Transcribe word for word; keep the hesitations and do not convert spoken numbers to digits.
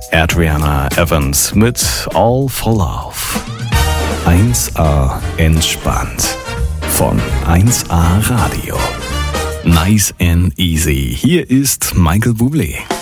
Adriana Evans mit All for Love. eins A entspannt von eins A Radio. Nice and easy. Hier ist Michael Bublé.